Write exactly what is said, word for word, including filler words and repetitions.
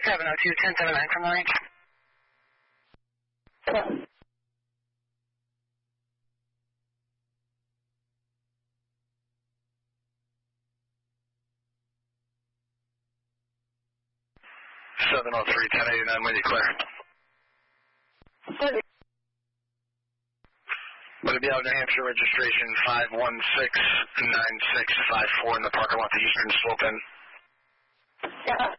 seven oh two, ten seven nine from the range. seven oh three, ten eighty-nine, when you clear. thirty. Would it be out New Hampshire registration five one six nine six five four in the parking lot, the Eastern Slope Inn? Yeah.